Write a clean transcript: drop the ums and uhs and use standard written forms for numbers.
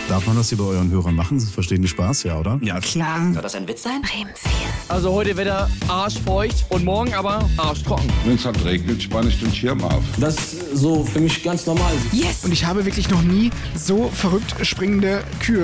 Darf man das hier bei euren Hörern machen? Sie verstehen den Spaß, ja, oder? Ja, klar. Soll das ein Witz sein? Bremen 4. Also heute Wetter arschfeucht und morgen aber arschtrocken. Wenn es halt regnet, spanne ich den Schirm auf. Das ist so für mich ganz normal. Yes! Und ich habe wirklich noch nie so verrückt springende Kühe